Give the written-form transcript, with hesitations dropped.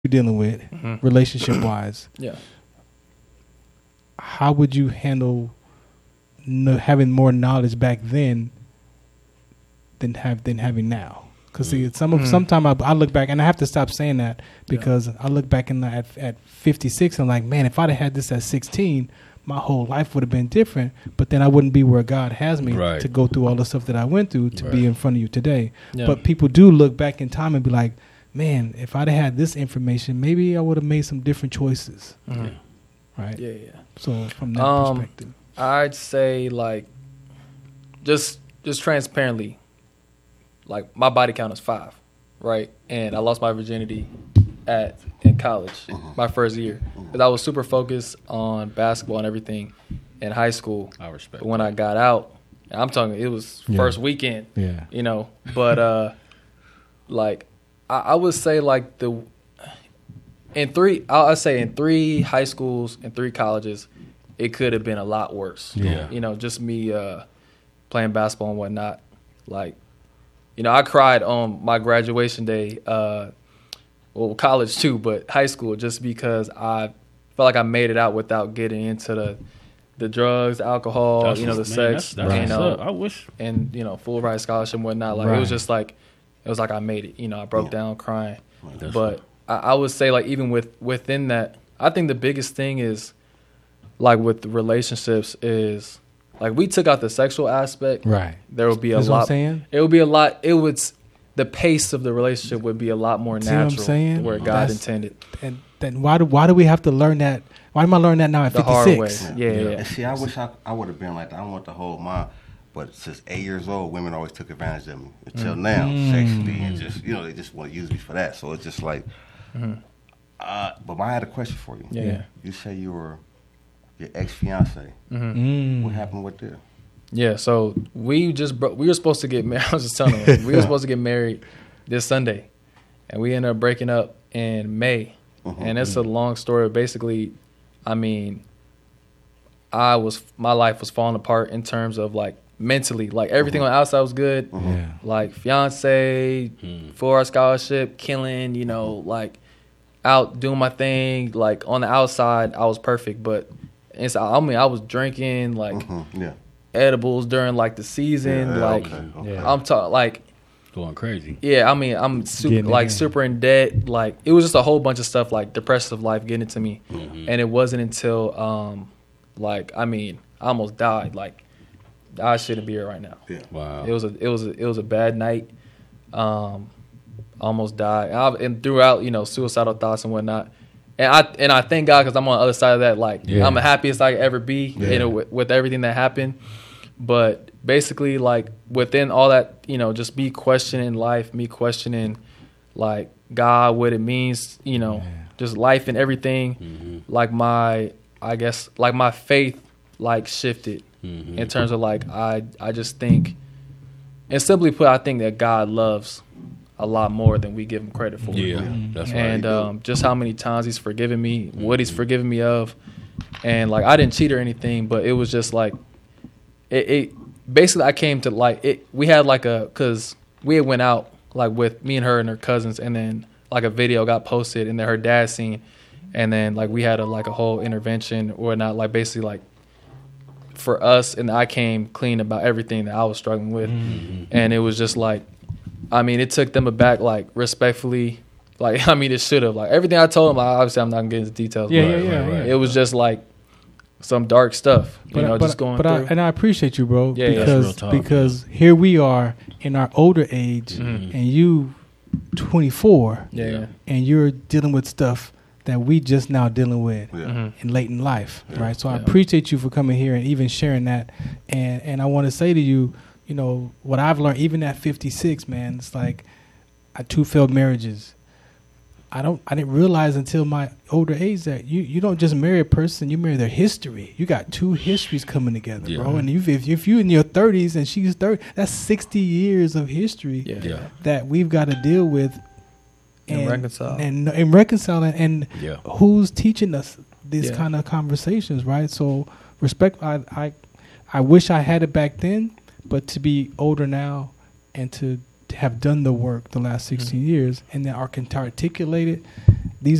you're dealing with, relationship wise, Yeah. how would you handle having more knowledge back then than having now? Because see, sometimes I look back, and I have to stop saying that because I look back at 56 and I'm like, man, if I'd have had this at 16, my whole life would have been different. But then I wouldn't be where God has me to go through all the stuff that I went through to be in front of you today. Yeah. But people do look back in time and be like, man, if I'd have had this information, maybe I would have made some different choices. Right? Yeah. So from that perspective, I'd say like just transparently, like my body count is 5, right? And I lost my virginity in college, my first year, because I was super focused on basketball and everything in high school. I respect. But when I got out, I'm talking, it was first weekend. Yeah. You know, but like I would say like in 3 high schools and 3 colleges, it could have been a lot worse. Yeah. You know, just me playing basketball and whatnot. Like, you know, I cried on my graduation day, well, college too, but high school, just because I felt like I made it out without getting into the drugs, the alcohol, the sex, that's I wish, and full ride scholarship and whatnot. Like it was just like, it was like I made it. You know, I broke down crying. But I would say like even within that, I think the biggest thing is like with the relationships is like we took out the sexual aspect. Right. There would be a That's lot. What I'm saying? It would be a lot. It would. The pace of the relationship would be a lot more natural. See what I'm saying? Where God intended. And then why do we have to learn that? Why am I learning that now at 56? The hard way. Yeah. And see, I wish I would have been like that. I want the whole mind. But since 8 years old, women always took advantage of me until now, sexually, and just they just want to use me for that. So it's just like, but I had a question for you. Yeah. You say you were your ex-fiance. What happened with that? Yeah. So we were supposed to get married. I was just telling them we were supposed to get married this Sunday, and we ended up breaking up in May. And it's a long story. Basically, I mean, my life was falling apart in terms of like mentally, like everything on the outside was good, like fiance, 4-hour scholarship, killing, like out doing my thing. Like on the outside, I was perfect, but inside, I was drinking like edibles during like the season. I'm talking like going crazy. Yeah, I mean, I'm super in debt. Like it was just a whole bunch of stuff, like depressive life getting to me, and it wasn't until I almost died. Like I shouldn't be here right now. Yeah. Wow. It was a bad night. Almost died, and throughout, suicidal thoughts and whatnot. And I thank God because I'm on the other side of that. Like I'm the happiest I could ever be, with everything that happened. But basically, like within all that, just me questioning life, me questioning like God, what it means, just life and everything. Like my faith like shifted in terms of like I just think, and simply put, I think that God loves a lot more than we give him credit for. Yeah, that's right. And just how many times he's forgiven me, what he's forgiven me of, and like I didn't cheat or anything, but it was just like it basically I came to like it. We had like because we had went out like with me and her and her cousins, and then like a video got posted, and then her dad seen, and then like we had a whole intervention or not, like basically like for us, and I came clean about everything that I was struggling with, and it was just like, I mean, it took them aback, like respectfully, like I mean, it should have, like everything I told them. Like, obviously, I'm not gonna get into details. Yeah. It was just like some dark stuff, just going through. And I appreciate you, bro, Yeah, because here we are in our older age, and you 24, yeah, and you're dealing with stuff that we just now dealing with Yeah. in late in life, right? So I appreciate you for coming here and even sharing that. And I want to say to you, what I've learned, even at 56, man, it's like I 2 failed marriages. I didn't realize until my older age that you don't just marry a person, you marry their history. You got 2 histories coming together, bro. And if you're in your 30s and she's 30, that's 60 years of history that we've got to deal with and reconcile. And reconciling. And who's teaching us these kind of conversations, right? So respect. I wish I had it back then, but to be older now and to have done the work the last 16 years and that can articulate it,